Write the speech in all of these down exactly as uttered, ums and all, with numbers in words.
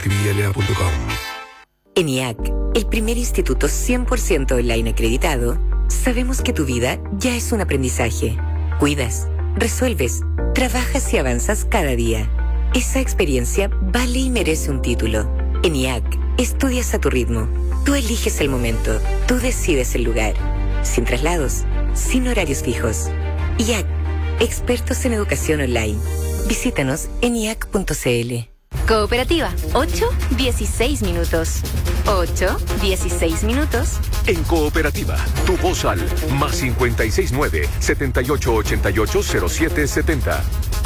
Vialea punto com. En I A C, el primer instituto cien por ciento online acreditado, sabemos que tu vida ya es un aprendizaje. Cuidas, resuelves, trabajas y avanzas cada día. Esa experiencia vale y merece un título. En I A C, estudias a tu ritmo. Tú eliges el momento. Tú decides el lugar. Sin traslados, sin horarios fijos. I A C, expertos en educación online. Visítanos en i a c punto c l. Cooperativa, ocho, dieciséis minutos. ocho, dieciséis minutos. En Cooperativa, tu voz al más cincuenta y seis nueve, setenta y ocho ochenta y ocho cero siete setenta.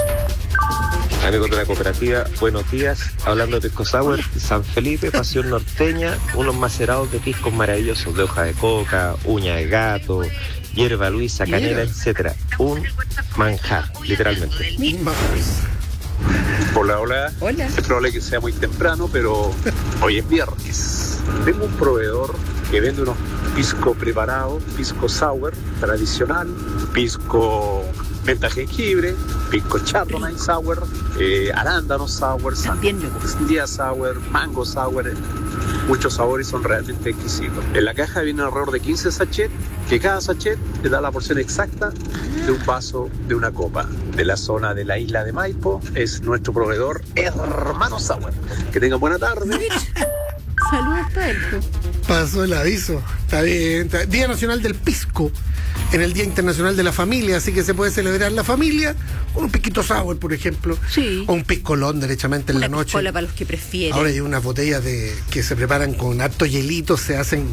Amigos de la cooperativa, buenos días. Hablando de Pisco Sour, San Felipe, Pasión Norteña, unos macerados de piscos maravillosos, de hoja de coca, uña de gato, hierba luisa, canela, etcétera. Un manjar, literalmente. Hola, hola. Hola. Es probable que sea muy temprano, pero hoy es viernes. Tengo un proveedor que vende unos pisco preparados, pisco sour tradicional, pisco menta jengibre, pisco chardonnay sour, eh, arándano sour, sandía sour, mango sour. Muchos sabores, son realmente exquisitos. En la caja viene alrededor de quince sachets, que cada sachet te da la porción exacta de un vaso de una copa. De la zona de la isla de Maipo es nuestro proveedor Hermano Sour. Que tengan buena tarde. Saludos para él. Pasó el aviso. Está bien, está bien. Día Nacional del Pisco, en el Día Internacional de la Familia, así que se puede celebrar la familia con un pisquito sour, por ejemplo. Sí. O un piscolón derechamente en Una la noche. piscola para los que prefieren. Ahora hay unas botellas de que se preparan con harto hielito, se hacen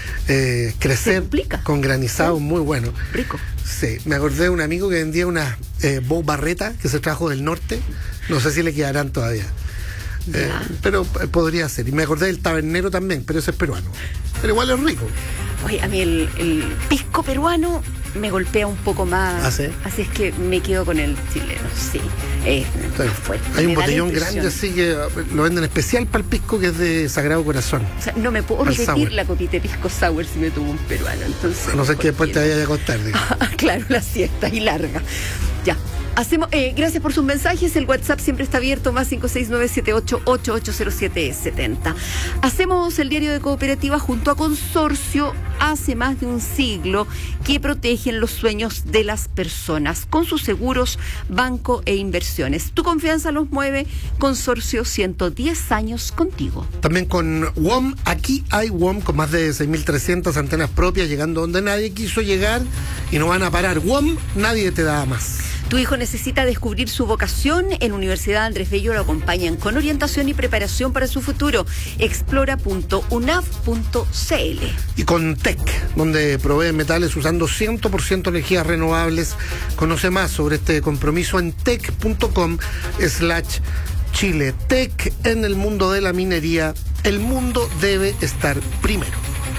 eh, crecer con granizado, muy bueno. Rico. Sí, me acordé de un amigo que vendía unas eh, Bow Barreta que se trajo del norte. No sé si le quedarán todavía. Eh, pero eh, podría ser. Y me acordé del tabernero también, pero ese es peruano. Pero igual es rico. Oye, a mí el, el pisco peruano me golpea un poco más. ¿Ah, sí? Así es que me quedo con el chileno, sí. Es más fuerte. Hay un Me da la botellón impresión. grande así que lo venden especial para el pisco, que es de Sagrado Corazón. O sea, no me puedo Al repetir sour. la copita de pisco sour si me tomo un peruano. Entonces, A no ser que después te ¿por qué vayas a acostar. digo. no? Claro, la siesta y larga. Ya. Hacemos, eh, gracias por sus mensajes. El WhatsApp siempre está abierto, más cinco seis nueve siete ocho ocho ocho cero siete siete cero. Hacemos el diario de Cooperativa junto a Consorcio, hace más de un siglo, que protegen los sueños de las personas con sus seguros, banco e inversiones. Tu confianza los mueve. Consorcio, ciento diez años contigo. También con W O M, aquí hay W O M con más de seis mil trescientas antenas propias, llegando donde nadie quiso llegar y no van a parar. W O M, nadie te da más. Tu hijo necesita descubrir su vocación. En Universidad Andrés Bello lo acompañan con orientación y preparación para su futuro. explora punto u n a v punto c l. Y con T E C, donde proveen metales usando cien por ciento energías renovables. Conoce más sobre este compromiso en tec punto com slash Chile. T E C en el mundo de la minería. El mundo debe estar primero.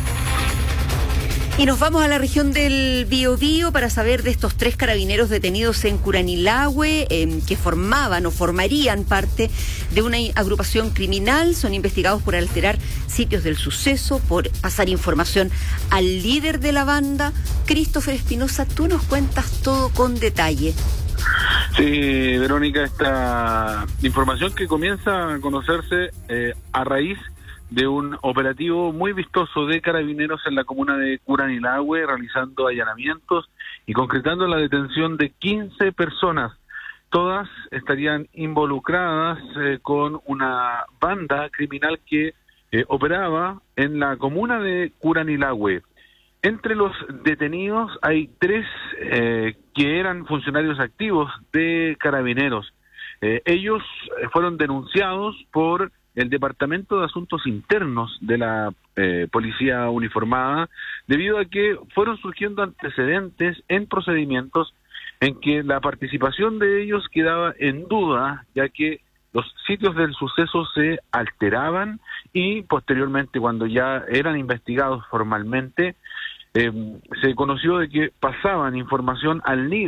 Y nos vamos a la región del Biobío para saber de estos tres carabineros detenidos en Curanilahue, eh, que formaban o formarían parte de una agrupación criminal. Son investigados por alterar sitios del suceso, por pasar información al líder de la banda. Christopher Espinosa, tú nos cuentas todo con detalle. Sí, Verónica, esta información que comienza a conocerse eh, a raíz de un operativo muy vistoso de carabineros en la comuna de Curanilahue, realizando allanamientos y concretando la detención de quince personas. Todas estarían involucradas eh, con una banda criminal que eh, operaba en la comuna de Curanilahue. Entre los detenidos hay tres eh, que eran funcionarios activos de carabineros. Eh, ellos fueron denunciados por el Departamento de Asuntos Internos de la eh, Policía Uniformada, debido a que fueron surgiendo antecedentes en procedimientos en que la participación de ellos quedaba en duda, ya que los sitios del suceso se alteraban y posteriormente, cuando ya eran investigados formalmente, eh, se conoció de que pasaban información al líder